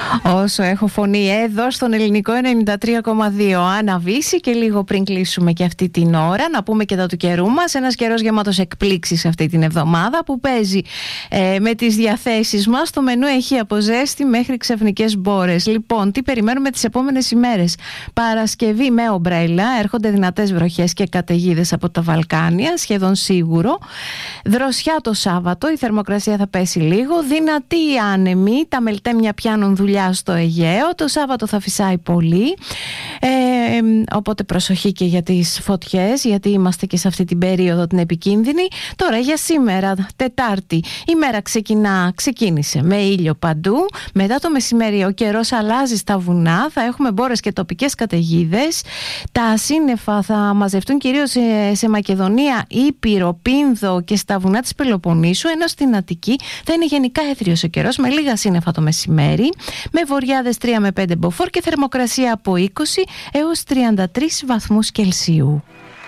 Όσο έχω φωνή εδώ στον ελληνικό 93,2 αναβήσει και λίγο πριν κλείσουμε και αυτή την ώρα να πούμε και τα του καιρού μας. Ένας καιρός γεμάτος εκπλήξεις αυτή την εβδομάδα που παίζει με τις διαθέσεις μας. Το μενού έχει από ζέστη μέχρι ξαφνικές μπόρες. Λοιπόν, τι περιμένουμε τις επόμενες ημέρες? Παρασκευή με ομπρέλα, έρχονται δυνατές βροχές και καταιγίδες από τα Βαλκάνια, σχεδόν σίγουρο. Δροσιά το Σάββατο, η θερμοκρασία θα πέσει λίγο. Δυνατή άνεμη, τα μελτέμια πιάνουν δουλειά στο Αιγαίο. Το Σάββατο θα φυσάει πολύ, οπότε προσοχή και για τις φωτιές, γιατί είμαστε και σε αυτή την περίοδο την επικίνδυνη. Τώρα για σήμερα, Τετάρτη, η μέρα ξεκίνησε με ήλιο παντού. Μετά το μεσημέρι ο καιρός αλλάζει στα βουνά, θα έχουμε μπόρες και τοπικές καταιγίδες. Τα σύννεφα θα μαζευτούν κυρίως σε Μακεδονία, Ήπειρο, Πίνδο και στα βουνά της Πελοποννήσου, ενώ στην Αττική θα είναι γενικά έθριος ο καιρός με λίγα σύννεφα το μεσημέρι, με βοριάδες 3 με 5 μποφόρ και θερμοκρασία από 20 έως 33 βαθμούς Κελσίου.